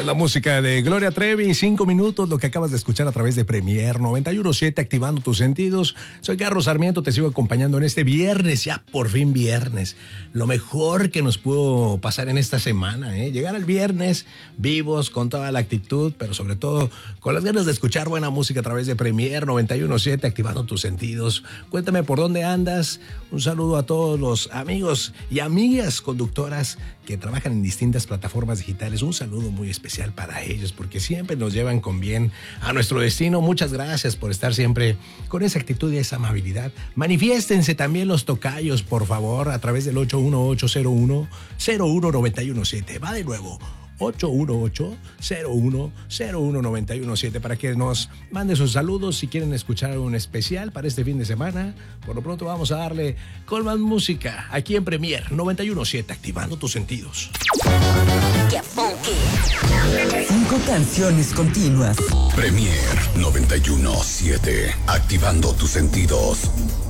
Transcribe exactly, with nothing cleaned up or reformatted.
La música de Gloria Trevi, cinco minutos, lo que acabas de escuchar a través de Premier noventa y uno punto siete, activando tus sentidos. Soy Carlos Sarmiento, te sigo acompañando en este viernes, ya por fin viernes. Lo mejor que nos pudo pasar en esta semana, ¿eh? Llegar al viernes vivos, con toda la actitud, pero sobre todo con las ganas de escuchar buena música a través de Premier noventa y uno punto siete, activando tus sentidos. Cuéntame por dónde andas. Un saludo a todos los amigos y amigas conductoras que trabajan en distintas plataformas digitales. Un saludo muy especial para ellos, porque siempre nos llevan con bien a nuestro destino. Muchas gracias por estar siempre con esa actitud y esa amabilidad. Manifiéstense también los tocayos, por favor, a través del ocho uno ocho cero uno cero uno nueve uno siete. Va de nuevo, ocho uno ocho cero uno cero uno nueve uno siete, para que nos manden sus saludos si quieren escuchar un especial para este fin de semana. Por lo pronto vamos a darle con más música aquí en Premier noventa y uno punto siete, activando tus sentidos. Cinco canciones continuas. Premier noventa y uno punto siete, activando tus sentidos.